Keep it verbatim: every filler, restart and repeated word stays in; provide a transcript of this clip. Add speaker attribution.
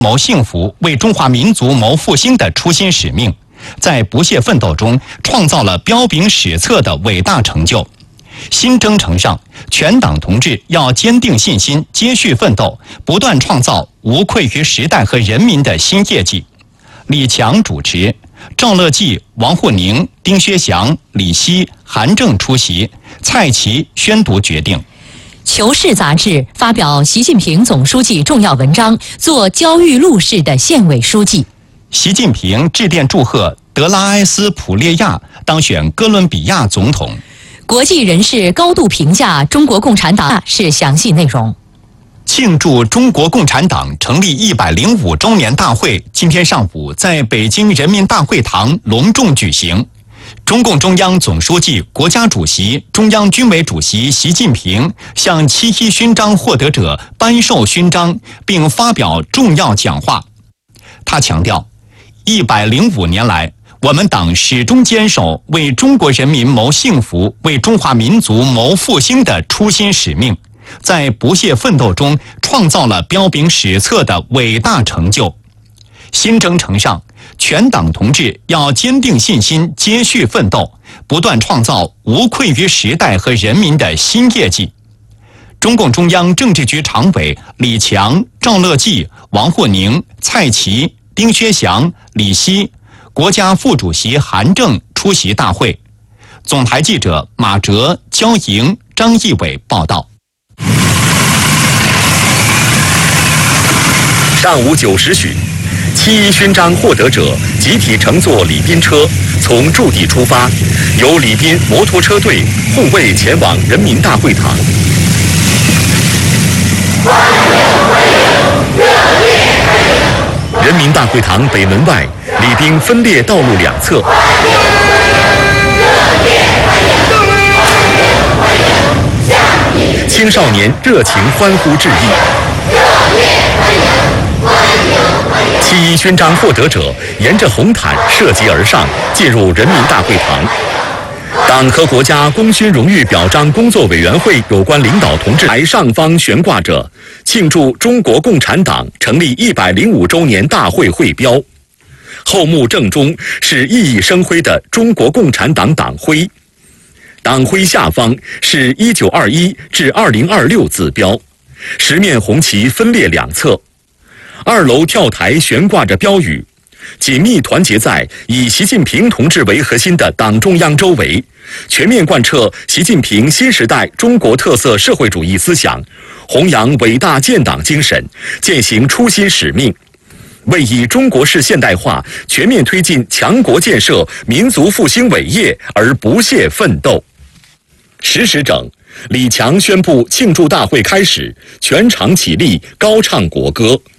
Speaker 1: 谋幸福、为中华民族谋复兴的初心使命，在不懈奋斗中创造了彪炳史册的伟大成就。新征程上，全党同志要坚定信心，接续奋斗，不断创造无愧于时代和人民的新业绩。李强主持，赵乐际、王沪宁、丁薛祥、李希、韩正出席，蔡奇宣读决定。
Speaker 2: 《求是》杂志发表习近平总书记重要文章，做焦裕禄式的县委书记。
Speaker 1: 习近平致电祝贺德拉埃斯普列亚当选哥伦比亚总统。
Speaker 2: 国际人士高度评价中国共产党是详细内容。
Speaker 1: 庆祝中国共产党成立一百零五周年大会今天上午在北京人民大会堂隆重举行。中共中央总书记、国家主席、中央军委主席习近平向七一勋章获得者颁授勋章，并发表重要讲话。他强调，一百零五年来，我们党始终坚守为中国人民谋幸福、为中华民族谋复兴的初心使命，在不懈奋斗中创造了彪炳史册的伟大成就。新征程上，全党同志要坚定信心，接续奋斗，不断创造无愧于时代和人民的新业绩。中共中央政治局常委李强、赵乐际、王沪宁、蔡奇、丁薛祥、李希，国家副主席韩正出席大会。总台记者马哲、焦莹、张义伟报道。
Speaker 3: 上午九时许，七一勋章获得者集体乘坐礼宾车从驻地出发，由礼宾摩托车队护卫前往人民大会堂。人民大会堂北门外，礼宾分列道路两侧。青少年热情欢呼致意。七一勋章获得者沿着红毯涉级而上，进入人民大会堂。党和国家功勋荣誉表彰工作委员会有关领导同志台上方悬挂着庆祝中国共产党成立一百零五周年大会会标，后幕正中是熠熠生辉的中国共产党党徽，党徽下方是一九二一至二零二六字标，十面红旗分列两侧。二楼跳台悬挂着标语，紧密团结在以习近平同志为核心的党中央周围，全面贯彻习近平新时代中国特色社会主义思想，弘扬伟大建党精神，践行初心使命，为以中国式现代化全面推进强国建设、民族复兴伟业而不懈奋斗。十时整，李强宣布庆祝大会开始，全场起立，高唱国歌。